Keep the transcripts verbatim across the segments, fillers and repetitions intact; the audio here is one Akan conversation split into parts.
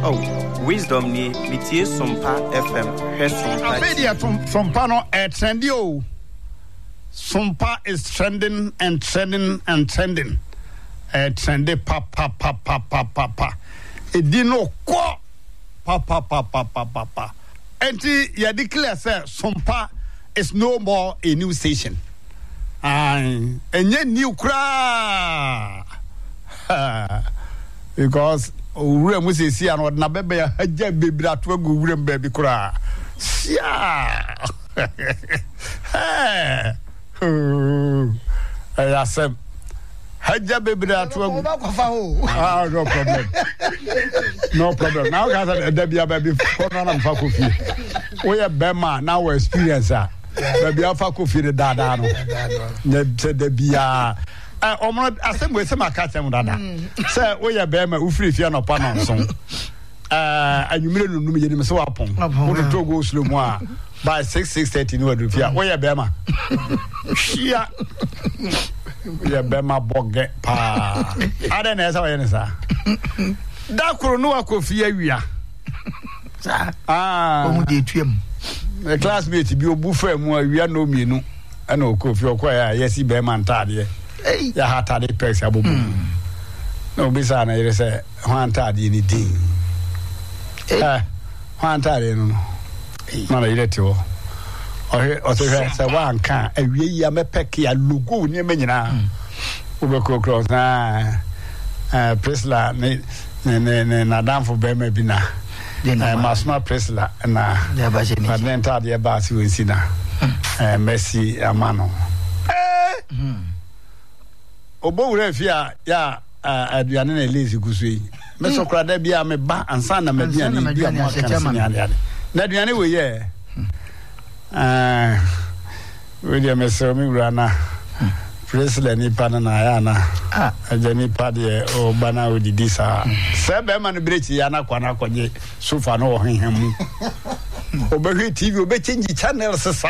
Oh, wisdom ni mitie Sompa F M. Sompa. Abedia from Sompa no a trendy o. Sompa is trending and trending and trending. A trendy pa pa pa pa pa pa pa. Edino ko pa pa pa pa pa pa pa. Enti ya declare say Sompa is no more a new station. And enye new cra. Because owura mu sesi an odna bebe ya haja bebira to agu owura mbabi kura sia eh ya sem haja bebira to agu ah no problem no problem now ga da bia baby for na mfa kofi we ya bema now we experience ah baby afa kofi de dada no na da bia Uh, omo asem we se makata mu dada say we ye be ma ufiri fia no pa no so uh anwumire no num ye ni se wapon wo to go slow mu a by six six thirty no adu fia we ye be ma shia we ye be ma boge pa ada na esa we ne sa da kuro no akofi awia sa ah omu de tuam the classmate bi obufa mu awia no mienu ana okofi okoya yesi be ma ntade Hey. Ya hatade pex abobu. Mm. No bisa na yere se hwantade ni din. Eh. Hwantade no. Na na yere tiwo. Ohe otehe se wanka awie ya mepek ya logo ni menyina. Ubeko cross na eh Presla ne ne ne na danfo be ma bi na. Eh masma Presla na. Ya ba je ni. Padentade ya ba si wonsi na. Eh Messi amano. Eh. Mm. Obo wure fia ya aduane na lazy gusui me sokra da bia me ba ansa na mediane bia mo kan sinyale na aduane we ye ah we dia me so mi urana president ni pana na ya na ah ajani pade o bana odidi sa se be ma no brechi ya na kwa na konye sofa no ohenham obehwe T V obe change channel sa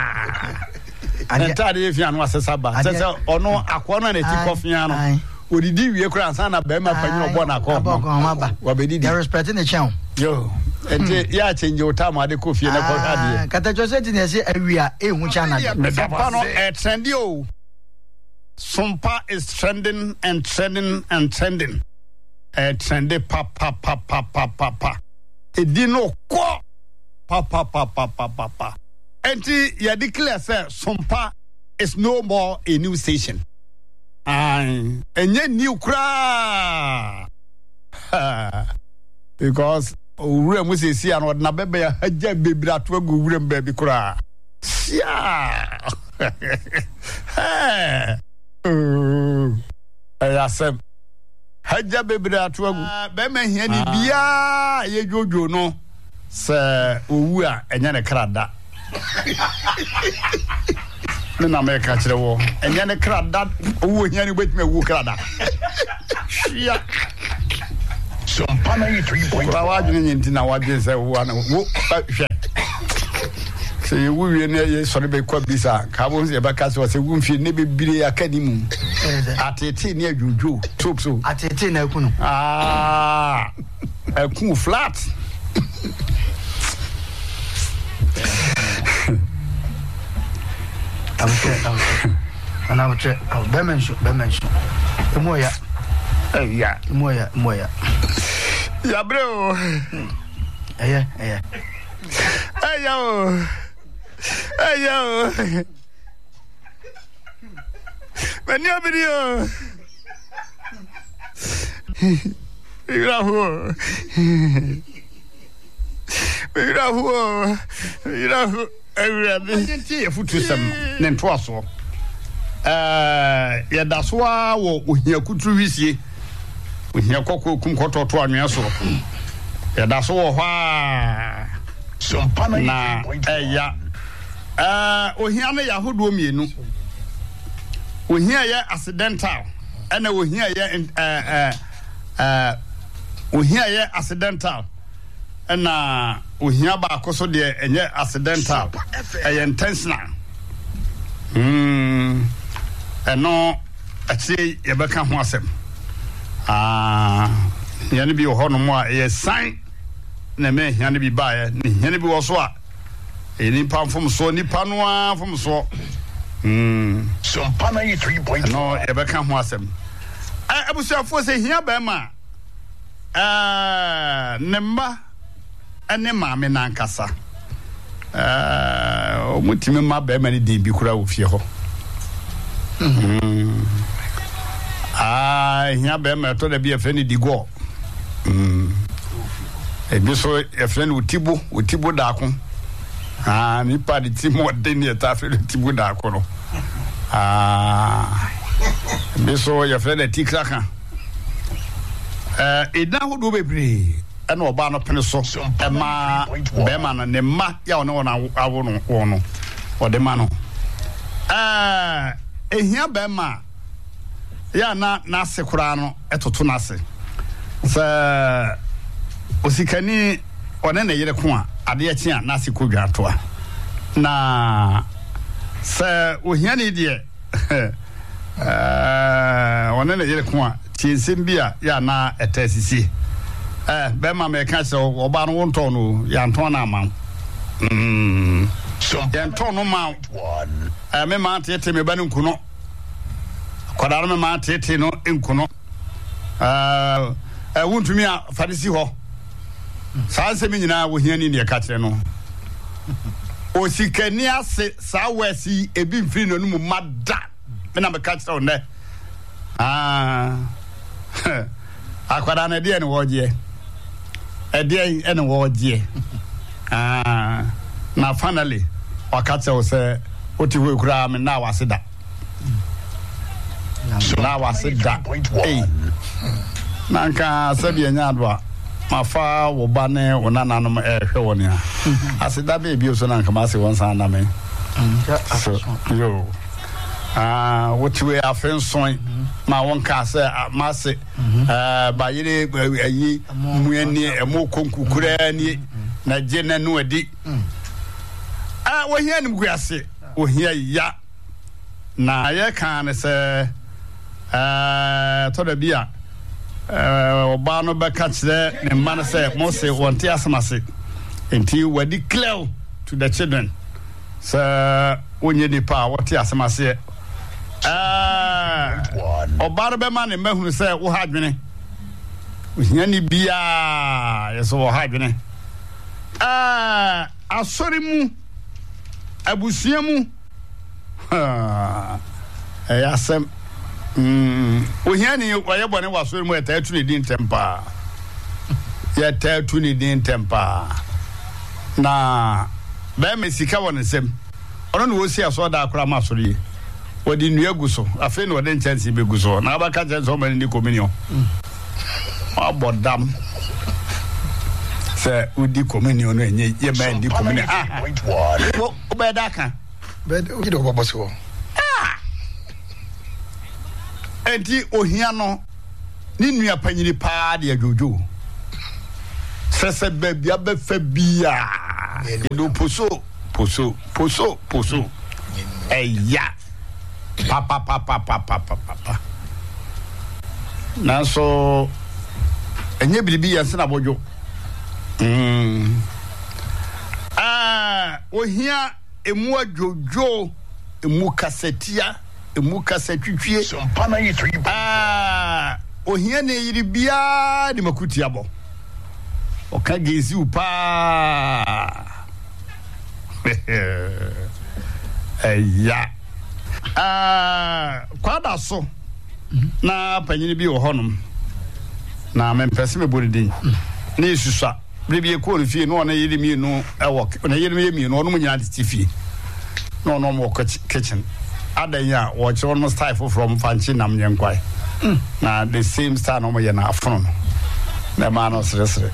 Antade if you was a saba. Says ono akwana na ti coffee ano. Odidi wie kura ansa na be ma panyi obo na ko. Wabedi. They respecting the channel. Yo. Ente ya change o time ade coffee na ko ade. Kata chose ti na say awia e hu channel. Sompa no e trendy o. Sompa is trending and trending and trending. E trendy pa pa pa pa pa pa pa. Edino ko pa pa pa pa pa pa pa. Enti ya declare say Sompa is no more a new station. And enye new cra. Because owura mu sesi an odna bebe ya haja bebira to agu owura mbabi kura. Sia. Eh. Eh asem. Haja bebira to agu. Be ma hia ni bia ye jojo no. Se owu a enye ne krada. Me na me ka kire wo enya ne krada owo hia ni betime wo krada shia Sompa ninety-three point five wa dwene nyinti na wa dwen se wo na wo hwe se ye wo wie ne ye sori be kwa bisa ka bo se be ka se wo se wo mfie ne be bire akadimu atete ne adwudwo top so atete na akunu ah akun flat I will check. And I will check. I will bemention. Bemention. Moya. Eh, yeah. Moya. Moya. Yeah, bro. Eh, eh. Hey, yo. Hey, yo. When you video. Mira who. Mira who. Mira who. Everything you put some Nentoaso. Uh, ya daswa wo ohia kutu wisie. Ohia kokko kum koto to anwea so. Ya daso wo hwa. Sompa na eya. Uh, ohia na ya hodo mienu. Ohia ya accidental. Ana ohia ya uh uh uh ohia ya accidental. Na ohia ba akoso de enye accidental e intentional mm eno achi ye beka ho asem ah yani bi ho no mo a ye san na me yani bi ba ye ni yani bi wo so a eni pam fom so ni panoa fom so mm so pana yi three point no e be ka ho asem a abusuafo se hia ba ma ah ne mma ene ma me na nkasa ah o mutimi ma ba ma ni din bi kura wo fie ho mm ah hia ba ma to da bi e fe ni digo mm e bi so e fe ni utibo utibo da ko ah ni pa di timo de ni eta fe utibo da ko no ah bi so ye fe da tikraka eh ida ho do bebre ena oba no pene so e ma be ma no ne ma ya one wona awo no wono o de ma no eh ehia be ma ya na na sekura no etoto na se sa osikani one na yere ko a ade ya chi a na se kodwa to a na sa ohia ne de eh one na yere ko a tiensem bia ya na etasisi eh be ma me ka se oba no wonto no ya nton na ama mm so ya nton no ma eh me ma tete me ba no nkuno kodar me ma tete no nkuno eh eh wontumi a fadisi ho saa se me nyina wo hiani ne ka kire no o sikani ase saa wasi ebi mfiri no mu mada me na me ka kire no ah akwada na de ne woje e de ene woje ah na finally wakati o se oti we kura me na waseda na waseda eh nanka sabi enya adwa mafa wo ba ne onana no e hwe woni a aseda be bi o so nanka ma se won san na me so yo ah what we are fenson ma won ka se ma se eh ba yire ayi muani emo konkukura ni na je na no adi ah wo hia nim guase wo hia ya na ye kan ne se eh to da bia eh oba no be ka kire ne man se mo se wonte asamase enti wadi clear to the children so onye nipa wote asamase ah oba be man me hunu se wo ha dwene ohia ni bia yeso wo ha dwene ah asori mu abusua mu ah eh asem mm ohia ni waye bone wasori mu etatu ni din tempa ya tatu ni din tempa na be mesika won nsem ono no wosi aso da akora ma sori wodi nua guso afi no wode chance be guso na abaka chance o mani ni communion abodam se udi communion no enye ye ma ndi communion ah wo be da kan be udi do bobo so ah enti ohia no ni nua panyini pa de ajojo sese be bia be fa bia do poso poso poso poso eya pa pa pa pa pa pa pa pa na so enye biribi ya sena bojo mm ah ohia emu ajojo emu kasetia emu kasetwitwie so pana yi three ah ohia ne yiri bia de makuti abo oka gezi upa eya ah kwada so na panyini bi wo honum na mempese me bodidin na isusa bibi e ko no fie no na yiri mi no e wo na yiri mi mi no no nyina de fie no no mo kitchen adanya wo che no style from fanchi nam nyenkwai na the same style no mo ye na afono na ma no sresre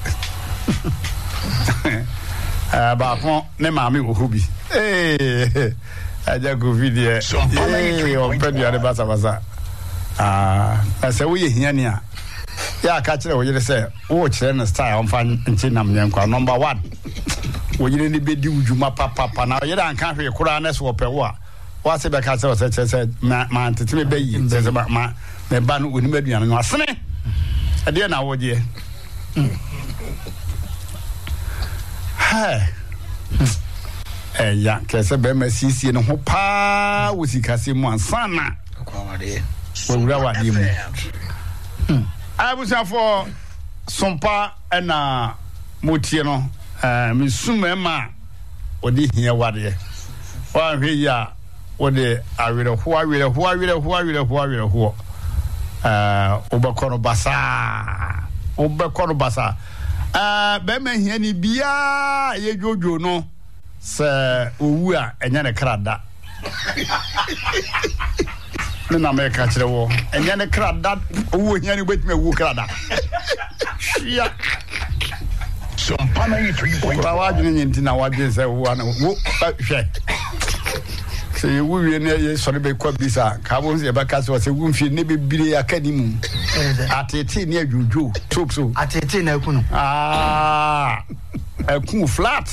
eh ba ko ne ma mi wo hobi eh aja go video eh o pedu ade basa basa ah ase wo ye hiani a ya ka kire wo yire se wo kire na style on fan nti nam nyenkwa number one wo yire ni bedi ujuma papa papa na yire an kan hwe kura na so pe wo a wa se be ka se wo se se ma ntete me bayi se se ma me ba no oni maduan no asene ade na wo je Hey. Eh ya kese be ma siesie no ho pa wo sikase mu ansana. Kwawade. Wo wura wade mu. Hmm. Abusa for sompa na motie no eh me suma ma odi hia wade. Wa hwe ya wode awere ho awere ho awere ho awere ho awere ho. Eh obekono basa. Obekono basa. Eh be ma hia ni bia ye jojo no. Se owu a enya ne krada. Ne na me ka kire wo. Enya ne krada owu enya ne betime wu krada. Shia. So pana three point Wa wa dwene nyinti na wa dwen se wo na wo hwe. Se wu wie ne ye sori be kwa bisa ka bo se ba ka se se wu mfie ne be bire akadimu. Atete ne adwudwo top so. Atete na akunu. Ah. Akun flat.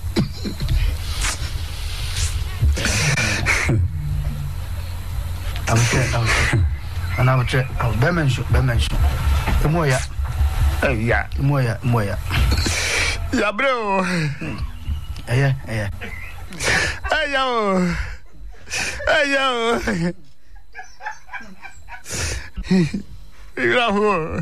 I'm sure. And I'm sure. Oh, Bemensu, Bemensu. The Moya. Yeah. Moya, Moya. Yeah, bro. Yeah, yeah. Hey, yo. Hey, yo. Irahu.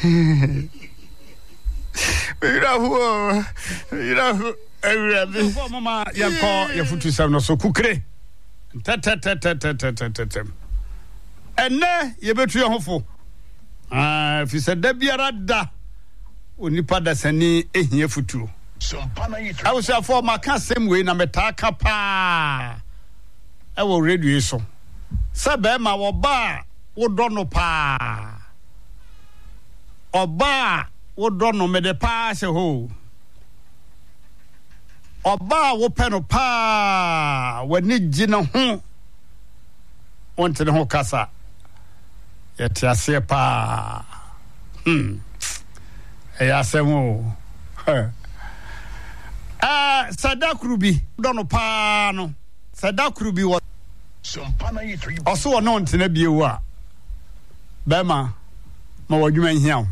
Irahu. Irahu. Everybody. Mama, you call your foot to seven or so kukre. Tat tat tat tat tat tat tat. And ne, you bet you hopeful. Ah, if you said Debiara da, Unipa da seni eh ye futu. I was a for my same way na metaka pa. I will read you so. Sabema woba wodono pa. Oba wodono me de pa se ho. Oba wo peno pa wani gina ho wonte ne ho kasa yete ase pa hmm e asemo ah sadakrubi dono pa no sadakrubi wo oso no nte na biewu a bema ma wadwuma hiaw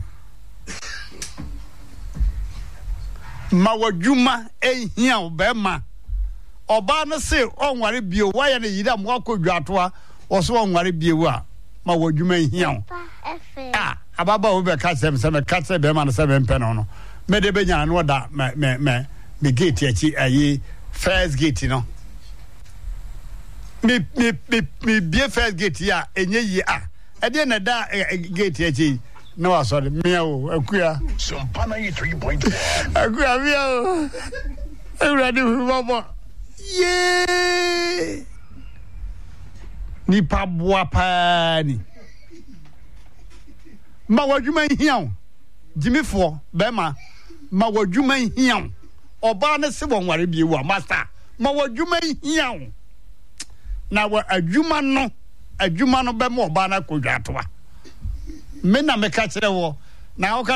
ma wadwuma ehia obema oba no se onware bio wa ya ne yida mo akodwato o so onware bio a ma wadwuma ehia ah ababa wo be ka sem sem ka se be ma no se be mpe no no me de be nya no da me me me me gate achi ayi first gate no me me me be first gate ya enye yi ah e de na da gate achi no was sorry me o akua some pana three point one akua me o everybody mama ye ni pa boa pa ni ma wadwuma hian jimifo be ma ma wadwuma hian oba ne se won ware bie wa master ma wadwuma hian na wa adwuma no adwuma no be ma oba na kodwatoa me na me ka kire wo na